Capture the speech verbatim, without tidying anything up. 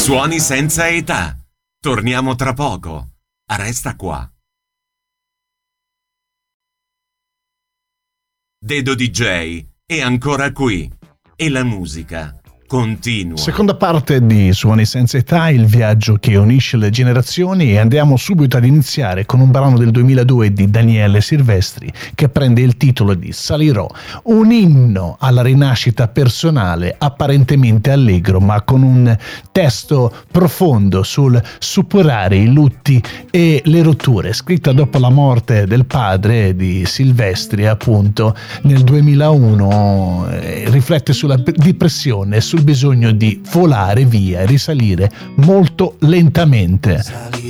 Suoni senza età. Torniamo tra poco. Resta qua. Dedo D J è ancora qui e la musica continua. Seconda parte di Suoni senza età, il viaggio che unisce le generazioni, e andiamo subito ad iniziare con un brano del duemiladue di Daniele Silvestri che prende il titolo di Salirò, un inno alla rinascita personale apparentemente allegro ma con un testo profondo sul superare i lutti e le rotture, scritta dopo la morte del padre di Silvestri appunto nel duemilauno. Eh, riflette sulla depressione e sul bisogno di volare via e risalire molto lentamente.